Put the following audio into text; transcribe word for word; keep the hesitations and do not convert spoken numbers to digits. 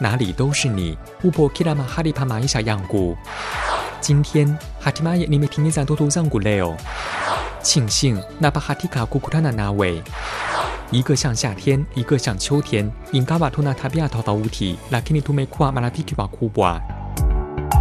哪里都是你。upo kila mahali pa maisha yangu。今天 hatimaye nimetimiza ndoto zangu leo。庆幸 nabahatika kukutana nawe。一个像夏天，一个像秋天。ingawa tuna tabia tofauti lakini tumekuwa marafiki wakubwa。